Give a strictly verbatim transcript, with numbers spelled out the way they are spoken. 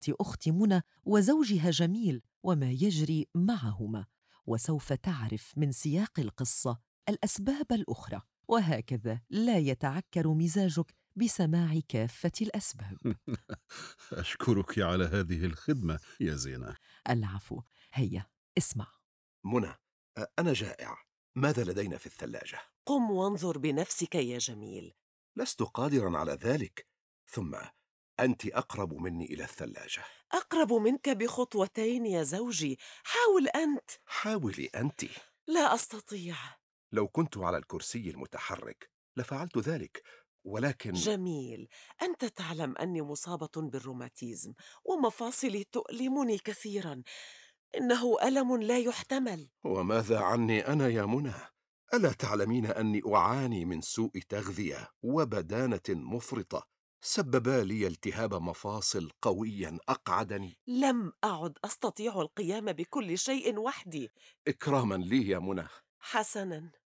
أخت منى وزوجها جميل وما يجري معهما، وسوف تعرف من سياق القصة الأسباب الأخرى، وهكذا لا يتعكر مزاجك بسماع كافة الأسباب. أشكرك على هذه الخدمة يا زينة. العفو. هيا اسمع. منى، أنا جائع. ماذا لدينا في الثلاجة؟ قم وانظر بنفسك يا جميل. لست قادرا على ذلك. ثم أنت أقرب مني إلى الثلاجة. أقرب منك بخطوتين يا زوجي، حاول أنت. حاولي أنت. لا أستطيع. لو كنت على الكرسي المتحرك لفعلت ذلك، ولكن جميل، أنت تعلم أني مصابة بالروماتيزم ومفاصلي تؤلمني كثيرا. إنه ألم لا يحتمل. وماذا عني أنا يا منى؟ ألا تعلمين أني أعاني من سوء تغذية وبدانة مفرطة سببا لي التهاب مفاصل قويا أقعدني؟ لم أعد أستطيع القيام بكل شيء وحدي. إكراما لي يا منى. حسنا،